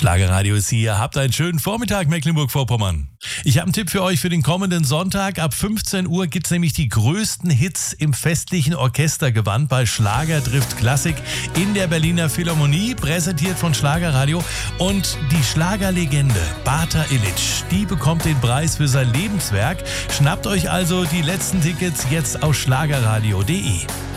Schlagerradio ist hier. Habt einen schönen Vormittag, Mecklenburg-Vorpommern. Ich habe einen Tipp für euch für den kommenden Sonntag. Ab 15 Uhr gibt es nämlich die größten Hits im festlichen Orchestergewand bei Schlager trifft Klassik in der Berliner Philharmonie, präsentiert von Schlagerradio. Und die Schlagerlegende Bata Illich, die bekommt den Preis für sein Lebenswerk. Schnappt euch also die letzten Tickets jetzt auf schlagerradio.de.